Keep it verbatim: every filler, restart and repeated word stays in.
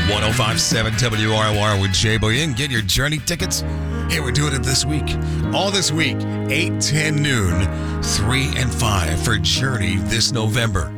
ten fifty-seven W R Y R with Jay Boy. You can get your Journey tickets. Hey, we're doing it this week. All this week, eight, ten noon, three and five for Journey this November.